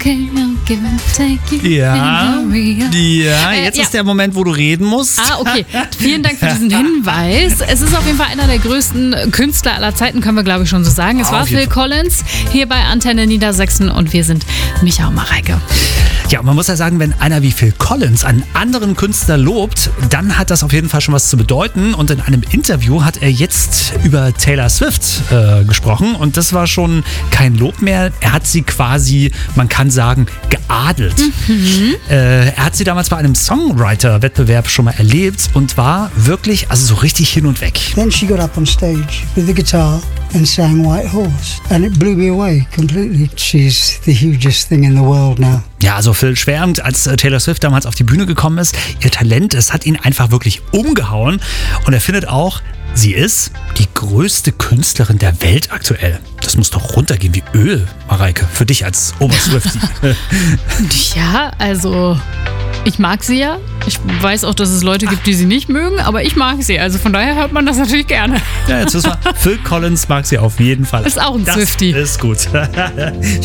okay, I'll give and take you. Ja, jetzt ist der Moment, wo du reden musst. Okay. Vielen Dank für diesen Hinweis. Es ist auf jeden Fall einer der größten Künstler aller Zeiten, können wir glaube ich schon so sagen. Es war Phil Collins hier bei Antenne Niedersachsen und wir sind Micha und Mareike. Ja, man muss ja sagen, wenn einer wie Phil Collins einen anderen Künstler lobt, dann hat das auf jeden Fall schon was zu bedeuten. Und in einem Interview hat er jetzt über Taylor Swift gesprochen. Und das war schon kein Lob mehr. Er hat sie quasi, man kann sagen, geadelt. Er hat sie damals bei einem Songwriter-Wettbewerb schon mal erlebt und war wirklich, also so richtig hin und weg. Then she got up on stage with the guitar and sang White Horse. And it blew me away completely. She's the hugest thing in the world now. Ja, also Phil schwärmt, als Taylor Swift damals auf die Bühne gekommen ist. Ihr Talent, es hat ihn einfach wirklich umgehauen. Und er findet auch, sie ist die größte Künstlerin der Welt aktuell. Das muss doch runtergehen wie Öl, Mareike, für dich als Oberswiftie. Ja, also ich mag sie ja. Ich weiß auch, dass es Leute gibt, die sie nicht mögen, aber ich mag sie. Also von daher hört man das natürlich gerne. Ja, jetzt wissen wir, Phil Collins mag sie auf jeden Fall. Ist auch ein Swiftie. Das ist gut.